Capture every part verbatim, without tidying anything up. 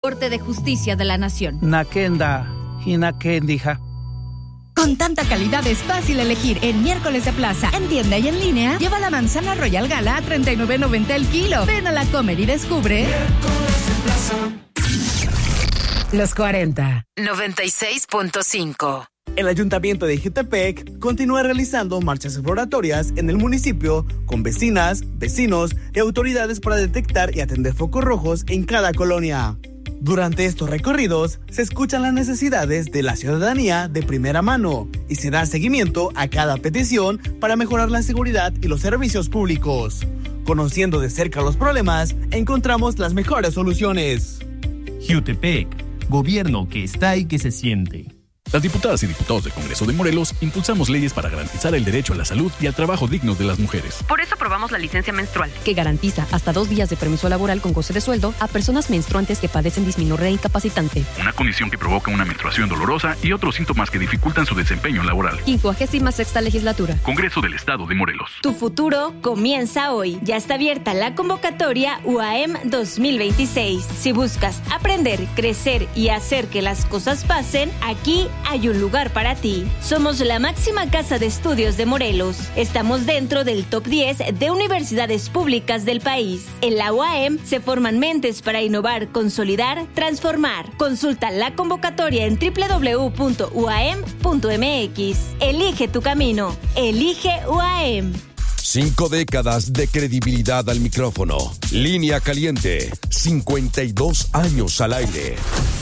Corte de Justicia de la Nación. Nakenda, Hinakendija. Con tanta calidad es fácil elegir. En Miércoles de Plaza, en tienda y en línea, lleva la manzana Royal Gala a treinta y nueve noventa el kilo. Ven a la Comer y descubre. Miércoles de Plaza. Los cuarenta. noventa y seis punto cinco. El Ayuntamiento de Ejutepec continúa realizando marchas exploratorias en el municipio con vecinas, vecinos y autoridades para detectar y atender focos rojos en cada colonia. Durante estos recorridos se escuchan las necesidades de la ciudadanía de primera mano y se da seguimiento a cada petición para mejorar la seguridad y los servicios públicos. Conociendo de cerca los problemas, encontramos las mejores soluciones. Ejutepec, gobierno que está y que se siente. Las diputadas y diputados del Congreso de Morelos impulsamos leyes para garantizar el derecho a la salud y al trabajo digno de las mujeres. Por eso aprobamos la licencia menstrual, que garantiza hasta dos días de permiso laboral con goce de sueldo a personas menstruantes que padecen dismenorrea incapacitante. Una condición que provoca una menstruación dolorosa y otros síntomas que dificultan su desempeño laboral. quincuagésima sexta legislatura. Congreso del Estado de Morelos. Tu futuro comienza hoy. Ya está abierta la convocatoria U A M dos mil veintiséis. Si buscas aprender, crecer y hacer que las cosas pasen, aquí hay un lugar para ti. Somos la máxima casa de estudios de Morelos. Estamos dentro del top diez de universidades públicas del país. En la U A M se forman mentes para innovar, consolidar, transformar. Consulta la convocatoria en doble u doble u doble u punto u a m punto m x. Elige tu camino. Elige U A M. Cinco décadas de credibilidad al micrófono. Línea Caliente. cincuenta y dos años al aire.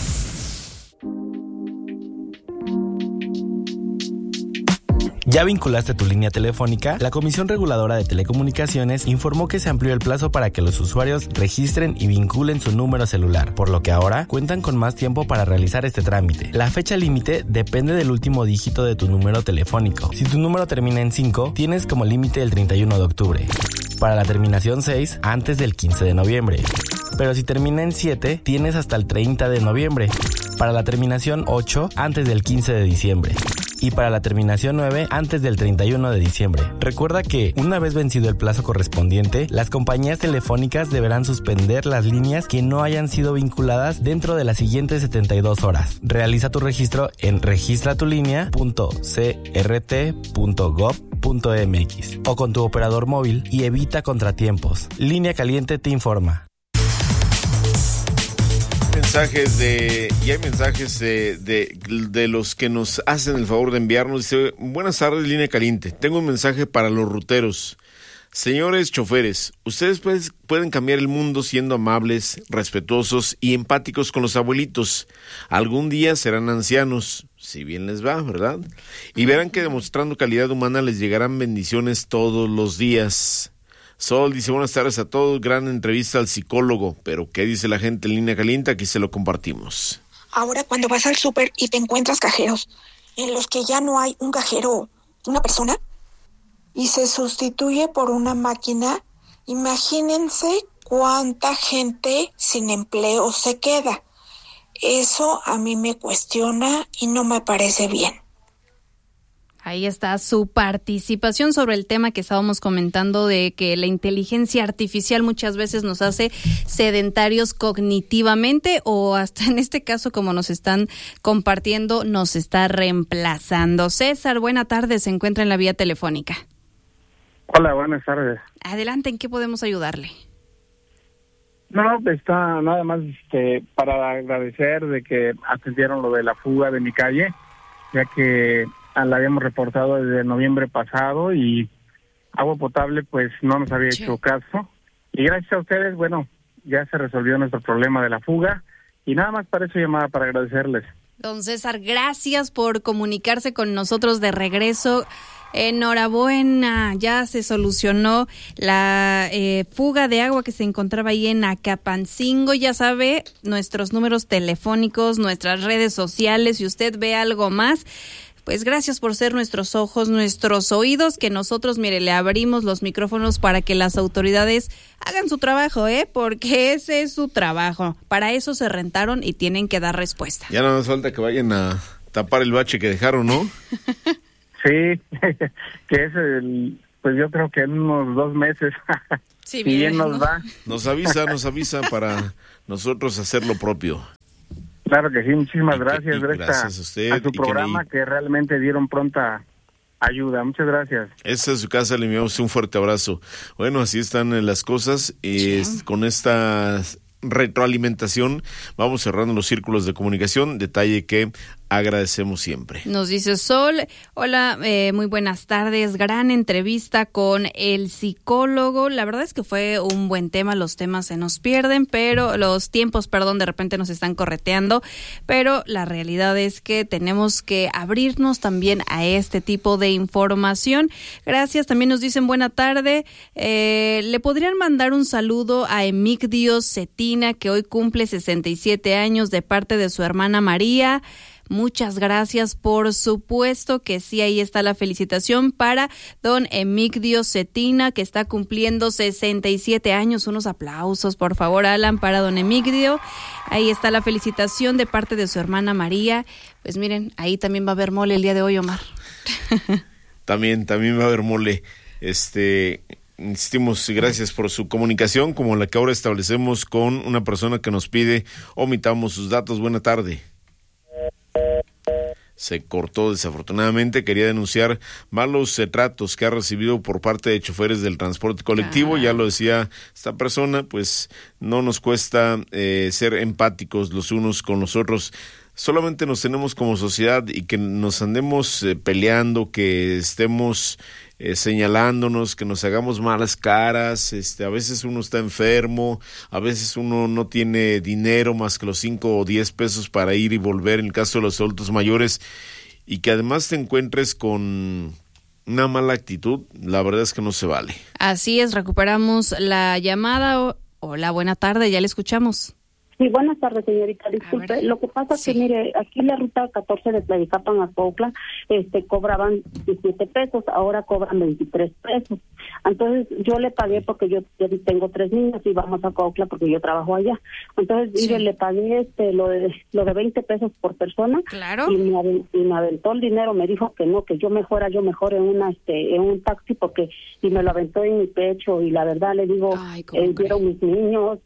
¿Ya vinculaste tu línea telefónica? La Comisión Reguladora de Telecomunicaciones informó que se amplió el plazo para que los usuarios registren y vinculen su número celular, por lo que ahora cuentan con más tiempo para realizar este trámite. La fecha límite depende del último dígito de tu número telefónico. Si tu número termina en cinco, tienes como límite el treinta y uno de octubre. Para la terminación seis, antes del quince de noviembre. Pero si termina en siete, tienes hasta el treinta de noviembre. Para la terminación ocho, antes del quince de diciembre. Y para la terminación nueve, antes del treinta y uno de diciembre. Recuerda que, una vez vencido el plazo correspondiente, las compañías telefónicas deberán suspender las líneas que no hayan sido vinculadas dentro de las siguientes setenta y dos horas. Realiza tu registro en registratulinea punto c r t punto gov punto m x o con tu operador móvil y evita contratiempos. Línea Caliente te informa. Mensajes de y hay mensajes de, de de los que nos hacen el favor de enviarnos. Dice: buenas tardes, Línea Caliente, tengo un mensaje para los ruteros. Señores choferes, ustedes pues, pueden cambiar el mundo siendo amables, respetuosos y empáticos con los abuelitos. Algún día serán ancianos, si bien les va, ¿verdad? Y verán que demostrando calidad humana les llegarán bendiciones todos los días. Sol dice: buenas tardes a todos, gran entrevista al psicólogo, pero ¿qué dice la gente en Línea Caliente? Aquí se lo compartimos. Ahora cuando vas al súper y te encuentras cajeros en los que ya no hay un cajero, una persona, y se sustituye por una máquina, imagínense cuánta gente sin empleo se queda. Eso a mí me cuestiona y no me parece bien. Ahí está su participación sobre el tema que estábamos comentando de que la inteligencia artificial muchas veces nos hace sedentarios cognitivamente o hasta en este caso, como nos están compartiendo, nos está reemplazando. César, buena tarde, se encuentra en la vía telefónica. Hola, buenas tardes. Adelante, ¿en qué podemos ayudarle? No, está nada más este, para agradecer de que atendieron lo de la fuga de mi calle, ya que la habíamos reportado desde noviembre pasado y agua potable pues no nos había hecho caso. Y gracias a ustedes, bueno, ya se resolvió nuestro problema de la fuga y nada más para eso llamada para agradecerles. Don César, gracias por comunicarse con nosotros de regreso. Enhorabuena, ya se solucionó la eh, fuga de agua que se encontraba ahí en Acapancingo. Ya sabe, nuestros números telefónicos, nuestras redes sociales, si usted ve algo más, pues gracias por ser nuestros ojos, nuestros oídos, que nosotros, mire, le abrimos los micrófonos para que las autoridades hagan su trabajo, ¿eh? Porque ese es su trabajo. Para eso se rentaron y tienen que dar respuesta. Ya no nos falta que vayan a tapar el bache que dejaron, ¿no? Sí, que es el, pues yo creo que en unos dos meses. Sí, bien, bien nos ¿no? va. Nos avisa, nos avisa para nosotros hacer lo propio. Claro que sí, muchísimas gracias, y Grecia, gracias a usted, a tu y que programa le- que realmente dieron pronta ayuda. Muchas gracias. Esta es su casa, le enviamos un fuerte abrazo. Bueno, así están eh, las cosas. Eh, Sí. Con esta retroalimentación vamos cerrando los círculos de comunicación, detalle que agradecemos siempre. Nos dice Sol, hola, eh, muy buenas tardes, gran entrevista con el psicólogo. La verdad es que fue un buen tema, los temas se nos pierden, pero los tiempos, perdón, de repente nos están correteando, pero la realidad es que tenemos que abrirnos también a este tipo de información. Gracias, también nos dicen buena tarde, eh, le podrían mandar un saludo a Emigdio Cetina, que hoy cumple sesenta y siete años, de parte de su hermana María. Muchas gracias, por supuesto que sí, ahí está la felicitación para don Emigdio Cetina, que está cumpliendo sesenta y siete años. Unos aplausos, por favor, Alan, para don Emigdio. Ahí está la felicitación de parte de su hermana María. Pues miren, ahí también va a haber mole el día de hoy, Omar. También, también va a haber mole. Este, insistimos, gracias por su comunicación, como la que ahora establecemos con una persona que nos pide omitamos sus datos. Buena tarde. Se cortó desafortunadamente. Quería denunciar malos eh, tratos que ha recibido por parte de choferes del transporte colectivo. Ah. Ya lo decía esta persona, pues no nos cuesta eh, ser empáticos los unos con los otros. Solamente nos tenemos como sociedad, y que nos andemos eh, peleando, que estemos eh, señalándonos, que nos hagamos malas caras. Este, a veces uno está enfermo, a veces uno no tiene dinero más que los cinco o diez pesos para ir y volver en el caso de los adultos mayores, y que además te encuentres con una mala actitud. La verdad es que no se vale. Así es, recuperamos la llamada. Hola, buena tarde, ya le escuchamos. Sí, buenas tardes, señorita. Disculpe, lo que pasa es sí. que, mire, aquí la ruta catorce de Tlayacapan a Cuautla, este, cobraban diecisiete pesos, ahora cobran veintitrés pesos. Entonces, yo le pagué porque yo, yo tengo tres niños y vamos a Cuautla porque yo trabajo allá. Entonces, sí. mire, le pagué este, lo de lo de veinte pesos por persona. Claro. Y me, y me aventó el dinero, me dijo que no, que yo mejora, yo mejor en una, este, en un taxi, porque, y me lo aventó en mi pecho, y la verdad le digo, eh, vieron mis niños.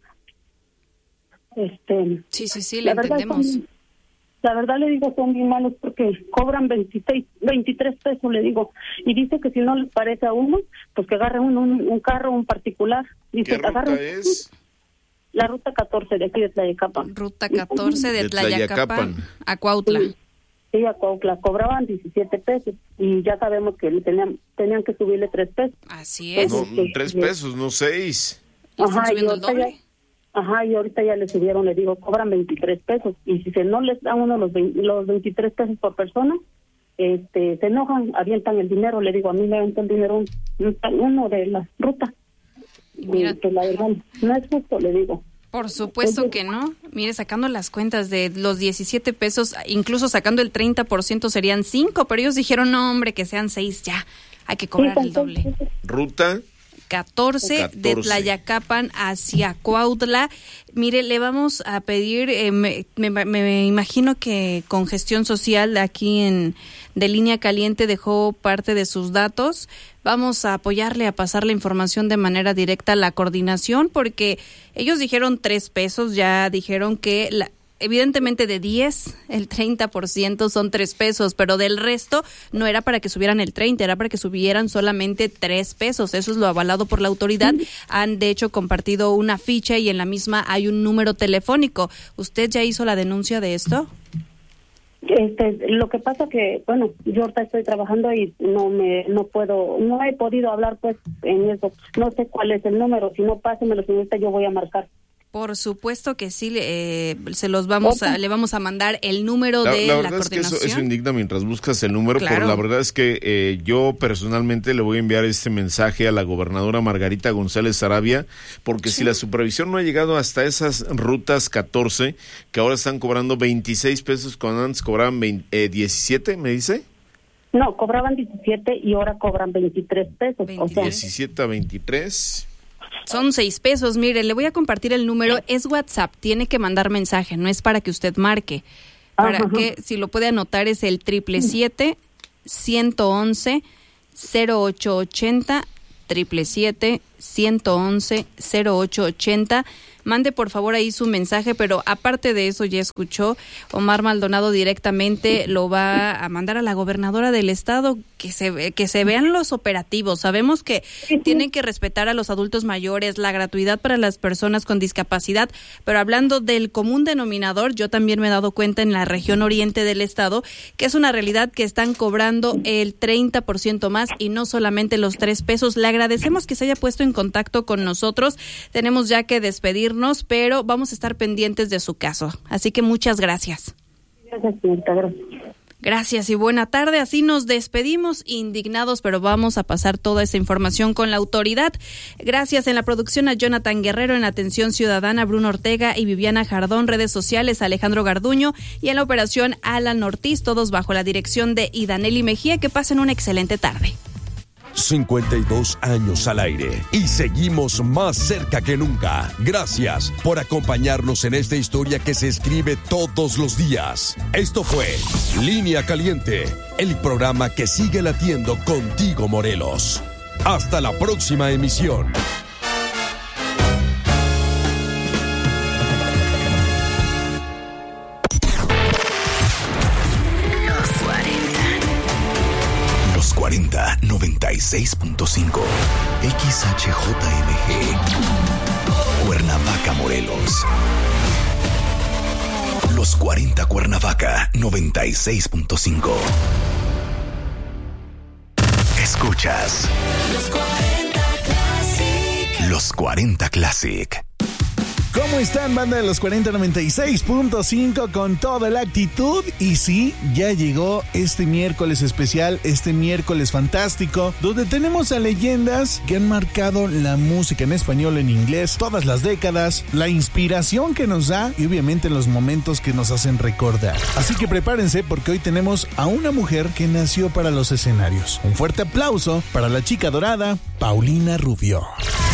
Este, sí, sí, sí, le entendemos. Son, la verdad le digo, son bien malos porque cobran veintiséis, veintitrés pesos, le digo. Y dice que si no les parece a uno, pues que agarre un, un, un carro, un particular. Dice, ¿qué ruta es? La ruta catorce de aquí de Tlayacapan. Ruta catorce de, de Tlayacapan a Cuautla. Sí, sí, a Cuautla. Cobraban diecisiete pesos y ya sabemos que le tenían, tenían que subirle tres pesos. Así es. No, que, tres pesos, no seis. Ajá, y ahorita ya, Ajá, y ahorita ya le subieron, le digo, cobran veintitrés pesos. Y si se no les dan uno los, veinte, los veintitrés pesos por persona, este, se enojan, avientan el dinero. Le digo, a mí me avientan el dinero un, uno de la ruta. Mira, que la verdad no es justo, le digo. Por supuesto que no. Mire, sacando las cuentas de los diecisiete pesos, incluso sacando el treinta por ciento serían cinco, pero ellos dijeron, no, hombre, que sean seis ya. Hay que cobrar sí, el doble. ¿Ruta? catorce, catorce de Tlayacapan hacia Cuautla. Mire, le vamos a pedir, eh, me, me, me imagino que con Gestión Social aquí en de Línea Caliente dejó parte de sus datos. Vamos a apoyarle a pasar la información de manera directa a la coordinación, porque ellos dijeron tres pesos, ya dijeron que la evidentemente de diez, el treinta por ciento son tres pesos, pero del resto no era para que subieran el treinta, era para que subieran solamente tres pesos. Eso es lo avalado por la autoridad. Han, de hecho, compartido una ficha y en la misma hay un número telefónico. ¿Usted ya hizo la denuncia de esto? Este, lo que pasa que, bueno, yo ahorita estoy trabajando y no me, no puedo, no he podido hablar pues en eso. No sé cuál es el número. Si no, pásemelo, señorita, yo voy a marcar. Por supuesto que sí, eh, se los vamos a, le vamos a mandar el número la, de la, la coordinación. La verdad es que eso, eso indigna mientras buscas el número, claro. Pero la verdad es que eh, yo personalmente le voy a enviar este mensaje a la gobernadora Margarita González Sarabia, porque sí. Si la supervisión no ha llegado hasta esas rutas catorce, que ahora están cobrando veintiséis pesos, cuando antes cobraban veinte, eh, diecisiete, ¿me dice? No, cobraban diecisiete y ahora cobran veintitrés pesos. O sea, diecisiete a veintitrés. Son seis pesos. Mire, le voy a compartir el número. Es WhatsApp. Tiene que mandar mensaje. No es para que usted marque. Para Ajá. que, si lo puede anotar, es el triple siete, ciento once, cero ocho ochenta, triple siete, ciento once, cero ocho ochenta. mande por favor ahí su mensaje, pero aparte de eso ya escuchó, Omar Maldonado directamente lo va a mandar a la gobernadora del estado, que se, que se vean los operativos. Sabemos que tienen que respetar a los adultos mayores, la gratuidad para las personas con discapacidad, pero hablando del común denominador, yo también me he dado cuenta en la región oriente del estado que es una realidad que están cobrando el treinta por ciento más y no solamente los tres pesos. Le agradecemos que se haya puesto en contacto con nosotros. Tenemos ya que despedirnos, pero vamos a estar pendientes de su caso. Así que muchas gracias. Gracias, señorita, gracias. Gracias y buena tarde. Así nos despedimos, indignados, pero vamos a pasar toda esa información con la autoridad. Gracias en la producción a Jonathan Guerrero, en atención ciudadana Bruno Ortega y Viviana Jardón, redes sociales Alejandro Garduño y en la operación Alan Ortiz, todos bajo la dirección de Idaneli Mejía. Que pasen una excelente tarde. cincuenta y dos años al aire y seguimos más cerca que nunca. Gracias por acompañarnos en esta historia que se escribe todos los días. Esto fue Línea Caliente, el programa que sigue latiendo contigo, Morelos. Hasta la próxima emisión. cuarenta, noventa y seis punto cinco X H J M G Cuernavaca, Morelos. Los cuarenta Cuernavaca, noventa y seis punto cinco. Escuchas Los cuarenta Classic. Los cuarenta Classic. ¿Cómo están, banda de los cuarenta noventa y seis punto cinco con toda la actitud? Y sí, ya llegó este miércoles especial, este miércoles fantástico, donde tenemos a leyendas que han marcado la música en español, en inglés, todas las décadas, la inspiración que nos da y obviamente los momentos que nos hacen recordar. Así que prepárense porque hoy tenemos a una mujer que nació para los escenarios. Un fuerte aplauso para la chica dorada, Paulina Rubio.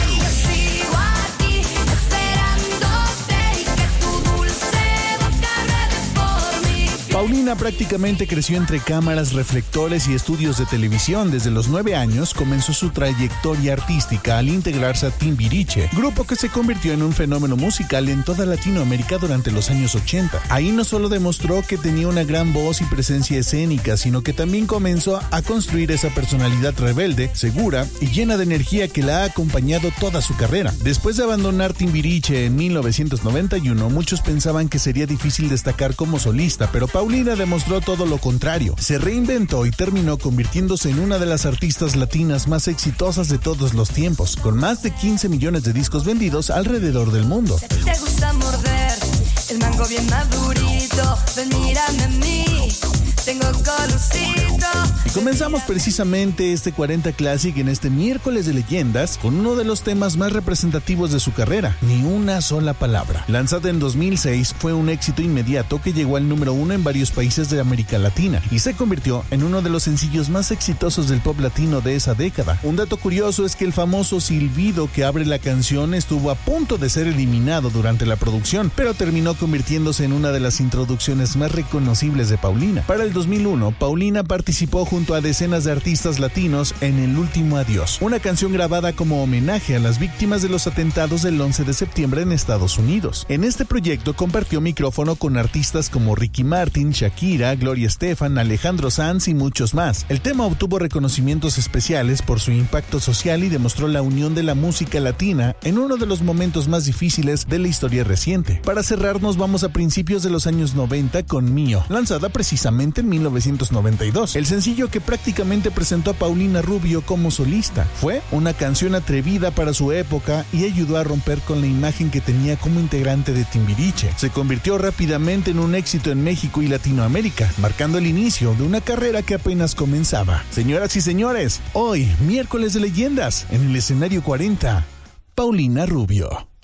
Paulina prácticamente creció entre cámaras, reflectores y estudios de televisión. Desde los nueve años comenzó su trayectoria artística al integrarse a Timbiriche, grupo que se convirtió en un fenómeno musical en toda Latinoamérica durante los años ochenta. Ahí no solo demostró que tenía una gran voz y presencia escénica, sino que también comenzó a construir esa personalidad rebelde, segura y llena de energía que la ha acompañado toda su carrera. Después de abandonar Timbiriche en mil novecientos noventa y uno, muchos pensaban que sería difícil destacar como solista, pero Paulina Paulina demostró todo lo contrario. Se reinventó y terminó convirtiéndose en una de las artistas latinas más exitosas de todos los tiempos, con más de quince millones de discos vendidos alrededor del mundo. Te gusta morder el mango bien madurito, ven mírame a mí, tengo colorcito. Y comenzamos precisamente este cuarenta Classic en este miércoles de leyendas con uno de los temas más representativos de su carrera, Ni una sola palabra. Lanzada en dos mil seis, fue un éxito inmediato que llegó al número uno en varios países de América Latina y se convirtió en uno de los sencillos más exitosos del pop latino de esa década. Un dato curioso es que el famoso silbido que abre la canción estuvo a punto de ser eliminado durante la producción, pero terminó convirtiéndose en una de las introducciones más reconocibles de Paulina. Para el dos mil uno, Paulina participó junto a decenas de artistas latinos en El Último Adiós, una canción grabada como homenaje a las víctimas de los atentados del once de septiembre en Estados Unidos. En este proyecto compartió micrófono con artistas como Ricky Martin, Shakira, Gloria Estefan, Alejandro Sanz y muchos más. El tema obtuvo reconocimientos especiales por su impacto social y demostró la unión de la música latina en uno de los momentos más difíciles de la historia reciente. Para cerrarnos, vamos a principios de los años noventa con Mío, lanzada precisamente en mil novecientos noventa y dos. El sencillo que prácticamente presentó a Paulina Rubio como solista. Fue una canción atrevida para su época y ayudó a romper con la imagen que tenía como integrante de Timbiriche. Se convirtió rápidamente en un éxito en México y Latinoamérica, marcando el inicio de una carrera que apenas comenzaba. Señoras y señores, hoy, miércoles de leyendas, en el escenario cuarenta, Paulina Rubio.